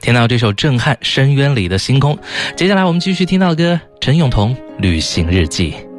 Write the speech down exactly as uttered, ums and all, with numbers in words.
听到这首震撼深渊里的星空。接下来我们继续听到歌，陈永彤《旅行日记》。